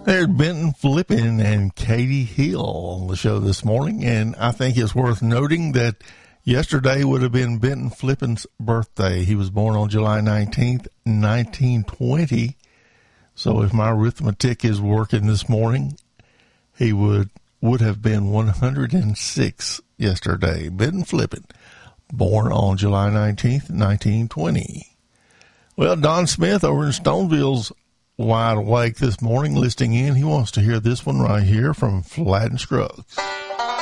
There's Benton Flippin and Katie Hill on the show this morning, and I think it's worth noting that yesterday would have been Benton Flippin's birthday. He was born on July 19th, 1920. So if my arithmetic is working this morning, he would have been 106 yesterday. Benton Flippin, born on July 19th, 1920. Well, Don Smith over in Stoneville's wide awake this morning, listening in. He wants to hear this one right here from Flat and Scruggs.